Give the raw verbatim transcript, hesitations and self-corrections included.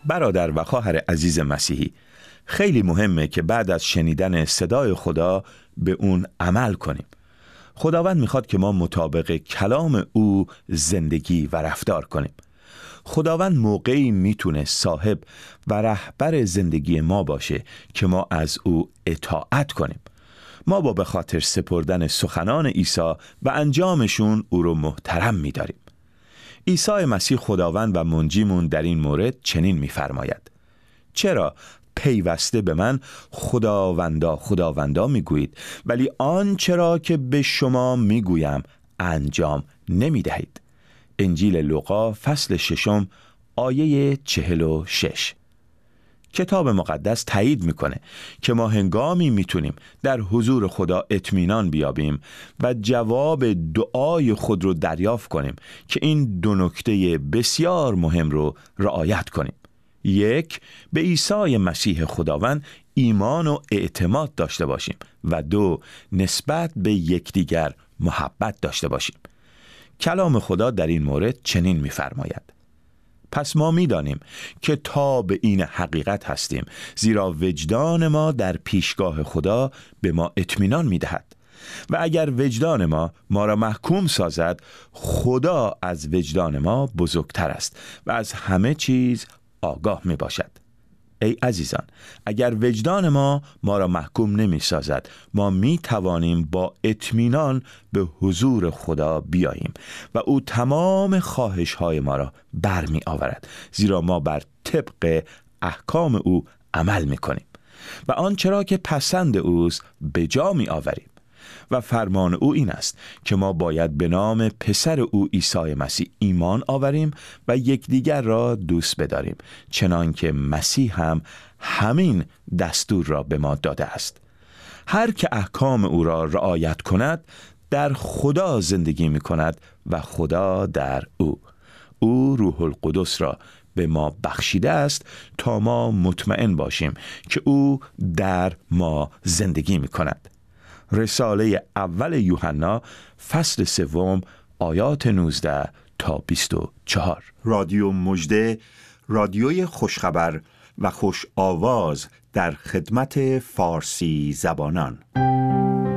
برادر و خواهر عزیز مسیحی، خیلی مهمه که بعد از شنیدن صدای خدا به اون عمل کنیم. خداوند میخواد که ما مطابق کلام او زندگی و رفتار کنیم. خداوند موقعی میتونه صاحب و رهبر زندگی ما باشه که ما از او اطاعت کنیم. ما با به خاطر سپردن سخنان عیسی و انجامشون او رو محترم می‌داریم. عیسی مسیح خداوند و منجیمون در این مورد چنین می‌فرماید: چرا پیوسته به من خداوندا خداوندا میگویید، ولی آنچه را که به شما میگویم انجام نمی‌دهید؟ انجیل لوقا فصل ششم آیه چهل و شش. کتاب مقدس تایید میکنه که ما هنگامی میتونیم در حضور خدا اطمینان بیابیم و جواب دعای خود رو دریافت کنیم که این دو نکته بسیار مهم رو رعایت کنیم. یک، به عیسی مسیح خداوند ایمان و اعتماد داشته باشیم و دو، نسبت به یکدیگر محبت داشته باشیم. کلام خدا در این مورد چنین می‌فرماید: پس ما می‌دانیم که تا به این حقیقت هستیم، زیرا وجدان ما در پیشگاه خدا به ما اطمینان می‌دهد و اگر وجدان ما ما را محکوم سازد، خدا از وجدان ما بزرگتر است و از همه چیز آگاه می‌باشد. ای عزیزان، اگر وجدان ما ما را محکوم نمی سازد، ما می توانیم با اطمینان به حضور خدا بیاییم و او تمام خواهش های ما را برمی آورد، زیرا ما بر طبق احکام او عمل می کنیم و آنچه را که پسند اوست به جا می آوریم. و فرمان او این است که ما باید به نام پسر او عیسی مسیح ایمان آوریم و یکدیگر را دوست بداریم، چنان که مسیح هم همین دستور را به ما داده است. هر که احکام او را رعایت کند در خدا زندگی می کند و خدا در او. او روح القدس را به ما بخشیده است تا ما مطمئن باشیم که او در ما زندگی می کند. رساله اول یوحنا فصل سوم آیات نوزده تا بیست و چهار. رادیو مژده، رادیوی خوشخبر و خوش آواز در خدمت فارسی زبانان.